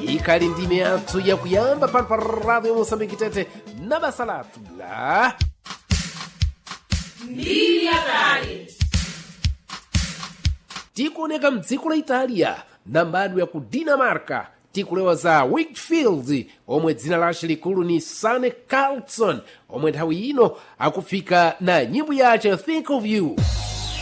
ikali ndime yathu yakuyamba pano pa radio Mosambiki Tete na basa lathu la mbiri yakale. tikuoneka mdziko la Italia na mbadwa ya ku Dinamarca. tikulewa za Wakefield omwe dzina lace likulu ni Sane Carlson omwe nthawi ino akufika na nyimbo yace Think of You.